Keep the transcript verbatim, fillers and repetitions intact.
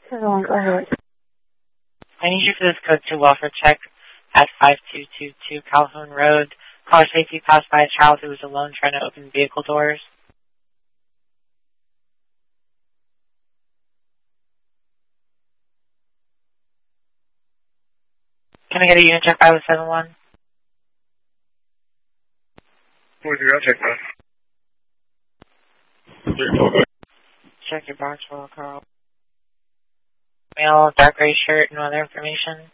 Hold on, go ahead. I need you for this code two welfare check at five two two two Calhoun Road. Car safety passed by a child who was alone trying to open vehicle doors. Can I get a unit check five oh seven one? Where's your check, man? Check your box roll, Carl. Male, dark gray shirt, no other information.